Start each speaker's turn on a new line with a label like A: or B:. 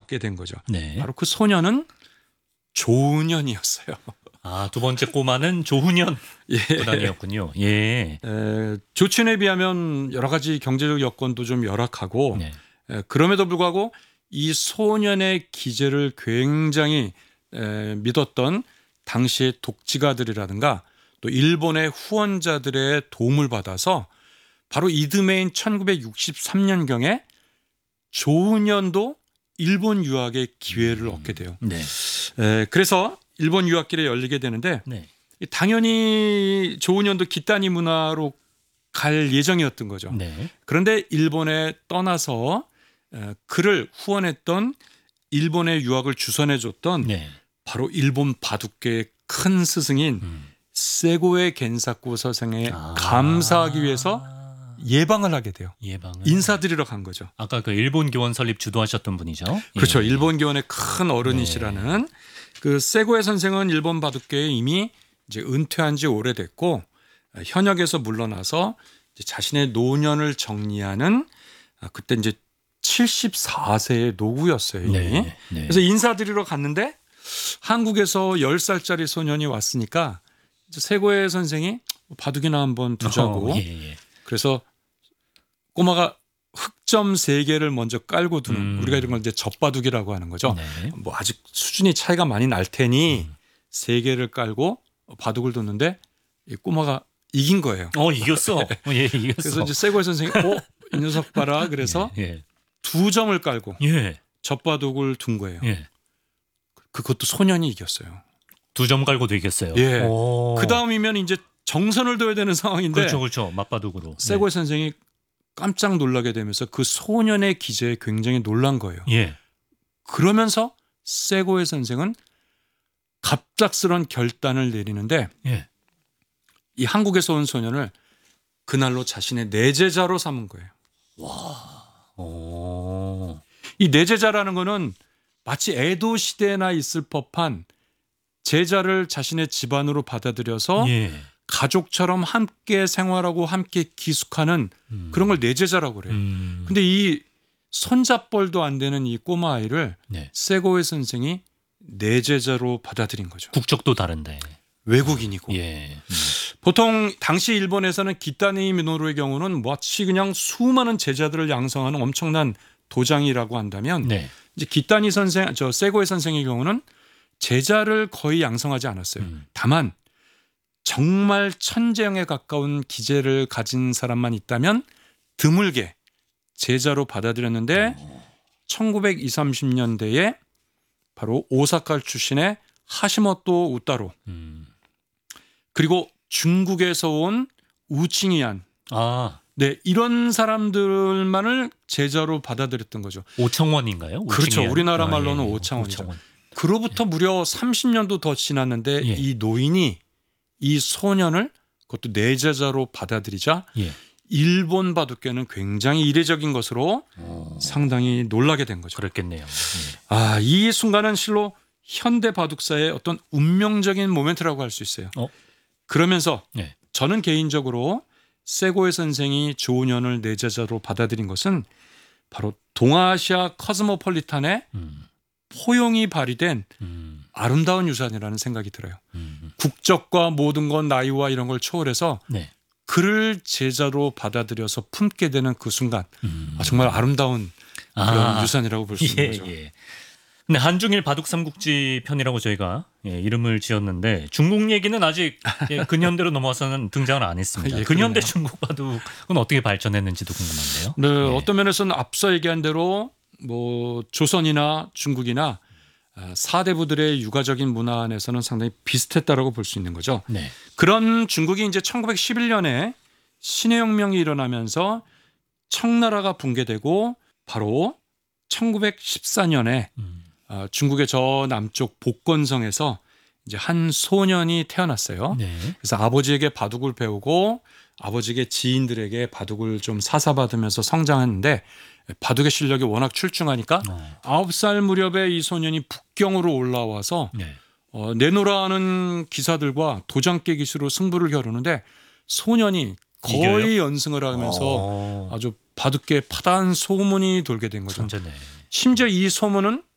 A: 얻게 된 거죠.
B: 네.
A: 바로 그 소년은 조훈현이었어요.
B: 아, 두 번째 꼬마는 조훈현
A: 예.
B: 구단이었군요. 예.
A: 조춘에 비하면 여러 가지 경제적 여건도 좀 열악하고
B: 네.
A: 그럼에도 불구하고 이 소년의 기재를 굉장히 믿었던 당시의 독지가들이라든가 또 일본의 후원자들의 도움을 받아서 바로 이듬해인 1963년경에 조훈현도 일본 유학의 기회를 얻게 돼요.
B: 네.
A: 그래서 일본 유학길에 열리게 되는데
B: 네.
A: 당연히 조훈현도 기타니 문화로 갈 예정이었던 거죠.
B: 네.
A: 그런데 일본에 떠나서 그를 후원했던 일본의 유학을 주선해줬던
B: 네.
A: 바로 일본 바둑계의 큰 스승인 세고의 겐사쿠 서생에 감사하기 위해서 예방을 하게 돼요.
B: 예방을
A: 인사드리러 간 거죠.
B: 아까 그 일본 교원 설립 주도하셨던 분이죠.
A: 그렇죠.
B: 예.
A: 일본 교원의 큰 어른이시라는 그 세고의 선생은 일본 바둑계에 이미 이제 은퇴한 지 오래됐고 현역에서 물러나서 이제 자신의 노년을 정리하는 그때 이제 74세의 노구였어요. 이미.
B: 네. 네.
A: 그래서 인사드리러 갔는데 한국에서 10살짜리 소년이 왔으니까 세고의 선생이 바둑이나 한번 두자고.
B: 예.
A: 그래서 꼬마가 흑점 3개를 먼저 깔고 두는 우리가 이런 걸 이제 젖바둑이라고 하는 거죠.
B: 네.
A: 뭐 아직 수준이 차이가 많이 날 테니 3개를 깔고 바둑을 뒀는데 이 꼬마가 이긴 거예요.
B: 이겼어. 예, 이겼어.
A: 그래서 이제 세고의 선생이 이 녀석 봐라. 그래서
B: 예.
A: 2점을 깔고
B: 예.
A: 젖바둑을 둔 거예요.
B: 예.
A: 그것도 소년이 이겼어요.
B: 2점 깔고도 이겼어요.
A: 예.
B: 오.
A: 그 다음이면 이제 정선을 둬야 되는 상황인데
B: 그렇죠. 맞바둑으로.
A: 세고의 선생이 깜짝 놀라게 되면서 그 소년의 기재에 굉장히 놀란 거예요.
B: 예.
A: 그러면서 세고의 선생은 갑작스런 결단을 내리는데
B: 예.
A: 이 한국에서 온 소년을 그날로 자신의 내제자로 삼은 거예요.
B: 오.
A: 이 내제자라는 거는 마치 에도 시대나 있을 법한 제자를 자신의 집안으로 받아들여서
B: 예.
A: 가족처럼 함께 생활하고 함께 기숙하는 그런 걸 내제자라고 그래요. 근데 이 손잡벌도 안 되는 이 꼬마 아이를
B: 네.
A: 세고의 선생이 내제자로 받아들인 거죠.
B: 국적도 다른데.
A: 외국인이고.
B: 예.
A: 보통 당시 일본에서는 기타니 미노루의 경우는 마치 그냥 수많은 제자들을 양성하는 엄청난 도장이라고 한다면
B: 네.
A: 이제 기타니 선생, 세고의 선생의 경우는 제자를 거의 양성하지 않았어요. 다만 정말 천재형에 가까운 기재를 가진 사람만 있다면 드물게 제자로 받아들였는데 1920, 30년대에 바로 오사카 출신의 하시모토 우타로 그리고 중국에서 온 우칭이안 네, 이런 사람들만을 제자로 받아들였던 거죠.
B: 오청원인가요?
A: 그렇죠.
B: 오칭이야?
A: 우리나라 말로는
B: 예.
A: 오창원이죠.
B: 오청원.
A: 그로부터 무려 30년도 더 지났는데
B: 예.
A: 이 노인이 이 소년을 그것도 내제자로 받아들이자
B: 예.
A: 일본 바둑계는 굉장히 이례적인 것으로 상당히 놀라게 된 거죠.
B: 그랬겠네요. 예.
A: 이 순간은 실로 현대 바둑사의 어떤 운명적인 모멘트라고 할 수 있어요. 그러면서
B: 예.
A: 저는 개인적으로 세고의 선생이 조훈현을 내제자로 받아들인 것은 바로 동아시아 커스모폴리탄의 포용이 발휘된 아름다운 유산이라는 생각이 들어요. 국적과 모든 것 나이와 이런 걸 초월해서
B: 네.
A: 그를 제자로 받아들여서 품게 되는 그 순간 정말 아름다운 그런 유산이라고 볼 수 있는 거죠.
B: 예. 근데 한중일 바둑 삼국지 편이라고 저희가 이름을 지었는데 중국 얘기는 아직 근현대로 넘어와서는 등장을 안 했습니다.
A: 예,
B: 근현대
A: 그러네요.
B: 중국 바둑은 어떻게 발전했는지도 궁금한데요.
A: 네, 어떤 면에서는 앞서 얘기한 대로 뭐 조선이나 중국이나 사대부들의 육아적인 문화 안에서는 상당히 비슷했다라고 볼 수 있는 거죠.
B: 네.
A: 그런 중국이 이제 1911년에 신해혁명이 일어나면서 청나라가 붕괴되고 바로 1914년에 중국의 저 남쪽 복건성에서 이제 한 소년이 태어났어요.
B: 네.
A: 그래서 아버지에게 바둑을 배우고 아버지의 지인들에게 바둑을 좀 사사받으면서 성장했는데 바둑의 실력이 워낙 출중하니까 9살 무렵에 이 소년이 북경으로 올라와서
B: 네.
A: 내노라는 기사들과 도장 깨기 수로 승부를 겨루는데 소년이 거의
B: 이겨요?
A: 연승을 하면서 아주 바둑계 파단 소문이 돌게 된 거죠.
B: 천재네.
A: 심지어 이 소문은